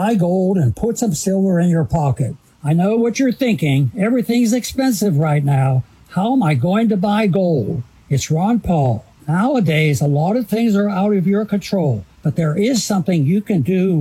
buy gold and put some silver in your pocket. I know what you're thinking. Everything's expensive right now. How am I going to buy gold? It's Ron Paul. Nowadays, a lot of things are out of your control, but there is something you can do